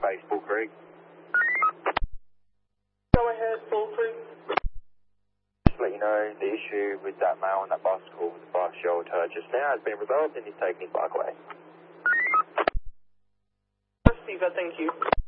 base, Bull Creek. Go ahead, Bull Creek. Just let you know the issue with that male on that bicycle with the bike shelter just now has been resolved and he's taken his bike away. Steve, thank you.